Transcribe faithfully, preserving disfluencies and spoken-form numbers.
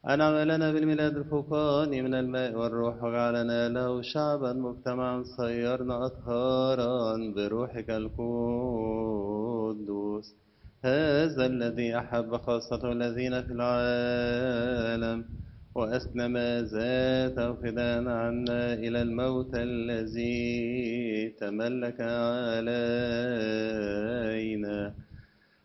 أنعم لنا بالميلاد الفوقاني من الماء والروح وجعلنا له شعبا مجتمعا صيرنا أطهارا بروحك القدوس. هذا الذي أحب خاصة الذين في العالم وأسلم ذاته فداء عنا إلى الموت الذي تملك علينا